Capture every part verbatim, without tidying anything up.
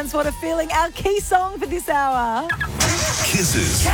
Dance, What a Feeling, our key song for this hour. Kisses.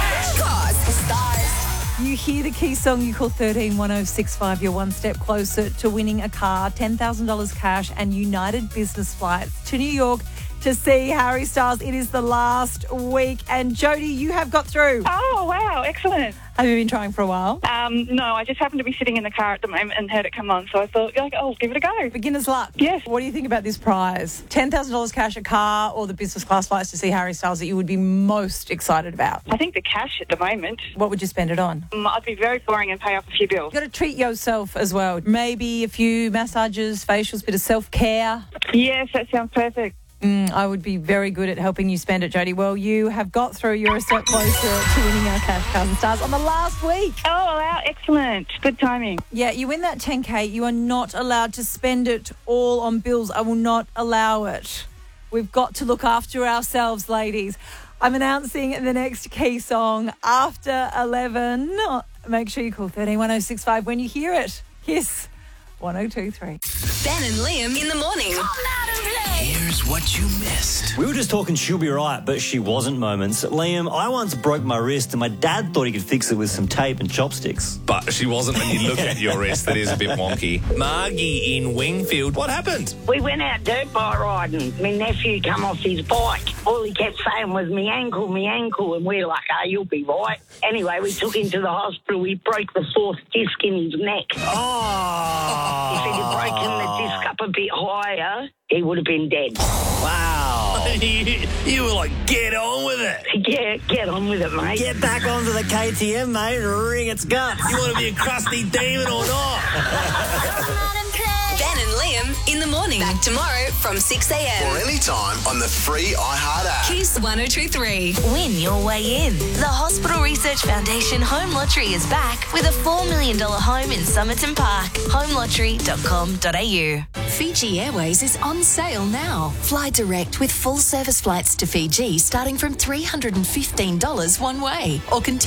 You hear the key song, you call thirteen one oh six five. You're one step closer to winning a car, ten thousand dollars cash and United business flights to New York to see Harry Styles. It is the last week. And Jody, you have got through. Oh, wow. Excellent. Have you been trying for a while? Um, no, I just happened to be sitting in the car at the moment and heard it come on. So I thought, like, I'll give it a go. Beginner's luck. Yes. What do you think about this prize? ten thousand dollars cash, a car, or the business class flights to see Harry Styles that you would be most excited about? I think the cash at the moment, What would you spend it on? um, I'd be very boring and pay off a few bills. You've got to treat yourself as well. Maybe a few massages, facials, bit of self-care. Yes, that sounds perfect. Mm, I would be very good at helping you spend it, Jody. Well, you have got through. You're a step closer to winning our Cash Cards and Stars on the last week. Oh, wow. Excellent. Good timing. Yeah, you win that ten K. You are not allowed to spend it all on bills. I will not allow it. We've got to look after ourselves, ladies. I'm announcing the next key song after eleven. Make sure you call thirteen one oh six five when you hear it. Kiss one oh two three. Ben and Liam in the morning. Here's what you missed. We were just talking she'll be right, but she wasn't moments. Liam, I once broke my wrist and my dad thought he could fix it with some tape and chopsticks. But she wasn't when you look at your wrist. That is a bit wonky. Margie in Wingfield, what happened? We went out dirt bike riding. My nephew come off his bike. All he kept saying was, me ankle, me ankle. And we're like, oh, you'll be right. Anyway, we took him to the hospital. We broke the fourth disc in his neck. Oh! If he'd have broken the disc up a bit higher, he would have been dead. Wow. you, you were like, get on with it. Yeah, get on with it, mate. Get back onto the K T M, mate, and wring its guts. You want to be a crusty demon or not? Ben and Liam in the morning. Back tomorrow from six a.m. Or anytime on the free iHeart app. Kiss one oh two three. Win your way in. The Hospital Research Foundation Home Lottery is back with a four million dollars home in Somerton Park. home lottery dot com dot a u. Fiji Airways is on sale now. Fly direct with full service flights to Fiji starting from three hundred fifteen dollars one way or continue